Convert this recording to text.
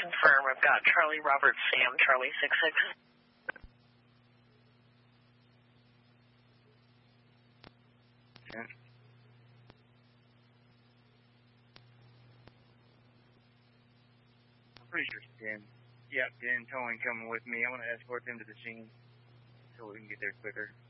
confirm. I've got Charlie, Robert, Sam, Charlie 66. Okay. I'm pretty sure it's Dan. Yeah, Dan Towing coming with me. I'm going to escort them to the scene so we can get there quicker.